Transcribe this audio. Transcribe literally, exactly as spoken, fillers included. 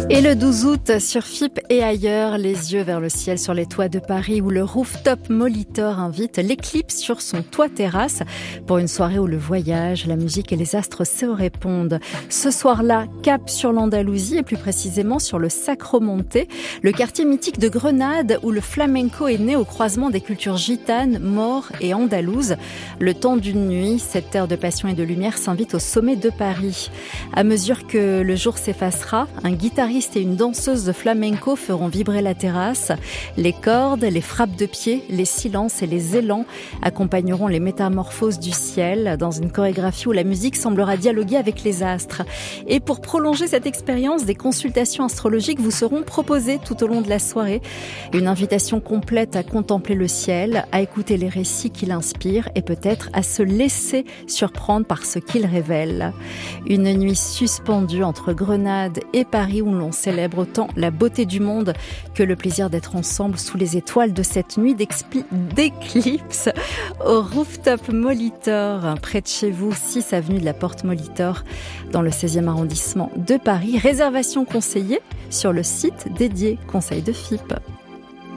Et le douze août, sur F I P et ailleurs, les yeux vers le ciel sur les toits de Paris où le rooftop Molitor invite l'éclipse sur son toit-terrasse pour une soirée où le voyage, la musique et les astres se répondent. Ce soir-là, cap sur l'Andalousie et plus précisément sur le Sacromonte, le quartier mythique de Grenade où le flamenco est né au croisement des cultures gitanes, maures et andalouses. Le temps d'une nuit, cette terre de passion et de lumière s'invite au sommet de Paris. À mesure que le jour s'effacera, un guitariste et une danseuse de flamenco feront vibrer la terrasse. Les cordes, les frappes de pied, les silences et les élans accompagneront les métamorphoses du ciel dans une chorégraphie où la musique semblera dialoguer avec les astres. Et pour prolonger cette expérience, des consultations astrologiques vous seront proposées tout au long de la soirée. Une invitation complète à contempler le ciel, à écouter les récits qui l'inspirent et peut-être à se laisser surprendre par ce qu'il révèle. Une nuit suspendue entre Grenade et Paris où l'on célèbre autant la beauté du monde que le plaisir d'être ensemble sous les étoiles de cette nuit d'éclipse au rooftop Molitor, près de chez vous, six avenue de la Porte Molitor, dans le seizième arrondissement de Paris. Réservation conseillée sur le site dédié Conseil de F I P.